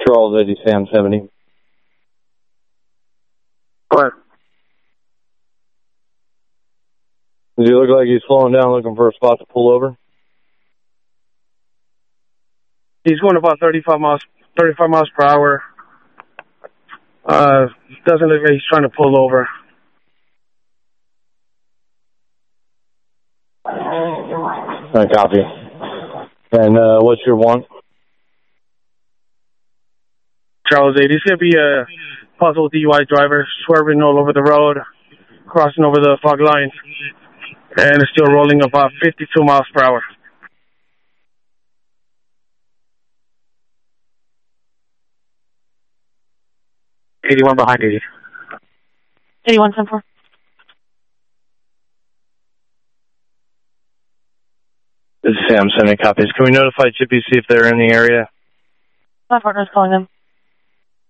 Charles 80, Sam 70. What? Does he look like he's slowing down looking for a spot to pull over? He's going about 35 miles per hour. Doesn't look like he's trying to pull over. I copy. And what's your want? Charles 80. He's going to be a possible DUI driver, swerving all over the road, crossing over the fog lines, and is still rolling about 52 miles per hour. 81 behind 80. 81-10-4. This is Sam sending copies. Can we notify Chippy, see if they're in the area? My partner's calling them.